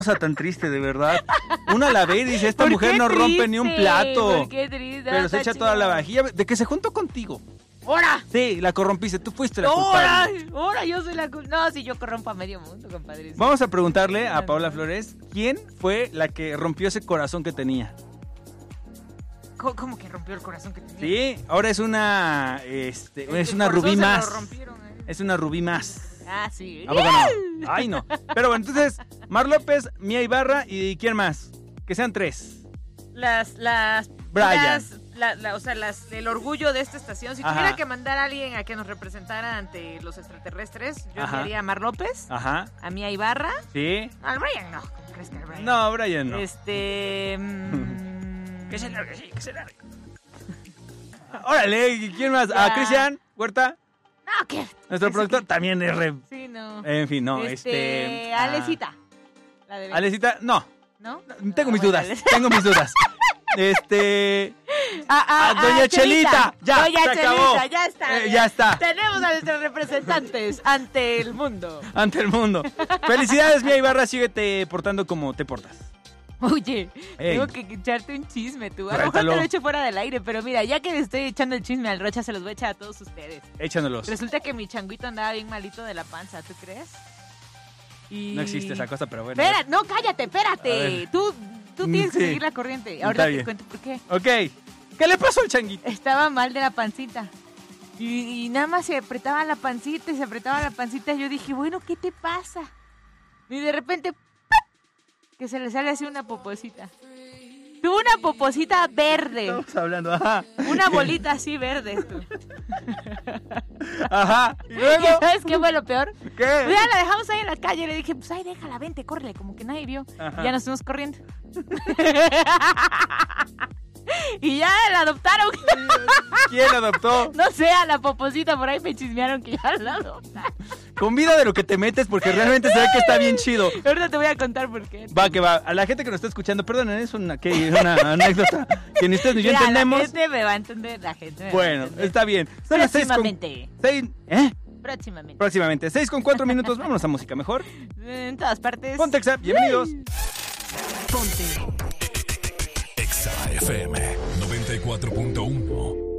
cosa tan triste, de verdad. Una la ve y dice, esta mujer no rompe ni un plato. ¿Por qué triste? Pero se echa toda la vajilla. De que se juntó contigo. ¡Hora! Sí, la corrompiste. Tú fuiste la culpable. ¡Hora! Yo soy la culpable. No, si yo corrompo a medio mundo, compadre. Vamos a preguntarle a Paola Flores, ¿quién fue la que rompió ese corazón que tenía? ¿Cómo que rompió el corazón que tenía? Sí, ahora es una es una rubí más. ¿Eh? Es una rubí más. Ah, sí. ¿A poco no? Ay, no. Pero bueno, entonces, Mar López, Mía Ibarra y ¿quién más? Que sean 3. Brian. O sea, el orgullo de esta estación. Si tuviera que mandar a alguien a que nos representara ante los extraterrestres, yo enviaría a Mar López, a Mía Ibarra. Sí. Al Brian no, ¿cómo crees que al Brian? No, Brian no. Que se largue, sí, que se largue. Órale, ¿quién más? ¿A Cristian Huerta? No, ¿qué? Nuestro productor también es re... Sí, no. En fin, no, Alecita. Alecita, no. ¿No? Tengo mis dudas, tengo mis dudas. Doña Chelita. Ya, Doña se acabó. Chelita, ya está. Ya está. Tenemos a nuestros representantes ante el mundo. Ante el mundo. Felicidades, Mía Ibarra, síguete portando como te portas. Oye, tengo que echarte un chisme, tú. A lo mejor te lo he hecho fuera del aire, pero mira, ya que le estoy echando el chisme al Rocha, se los voy a echar a todos ustedes. Échanos. Resulta que mi changuito andaba bien malito de la panza, ¿tú crees? Y... No existe esa cosa, pero bueno. Espera, no, cállate, espérate. Tú tienes que seguir la corriente. Ahora te cuento por qué. Ok. ¿Qué le pasó al changuito? Estaba mal de la pancita. Y nada más se apretaba la pancita y se apretaba la pancita. Y yo dije, bueno, ¿qué te pasa? Y de repente... que se le sale así una poposita. Tuvo una poposita verde. Estamos hablando, ajá. Una bolita así verde. Ajá. ¿Y luego? ¿Y sabes qué fue lo peor? ¿Qué? Pues ya la dejamos ahí en la calle. Le dije, pues ay, déjala, vente, córrele. Como que nadie vio. Ajá. Y ya nos fuimos corriendo. Y ya la adoptaron. ¿Quién la adoptó? No sé, a la poposita por ahí me chismearon que ya la adoptaron. Convida de lo que te metes porque realmente se ve que está bien chido. Ahorita te voy a contar por qué. Va, que va. A la gente que nos está escuchando, perdonen, es una anécdota que ni ustedes ni yo entendemos. La gente me va a entender, la gente me bueno, va a entender. está bien. Próximamente. Próximamente. 6:04 minutos. Vámonos a música mejor. En todas partes. Ponte Exa, bienvenidos. Ponte Exa FM 94.1.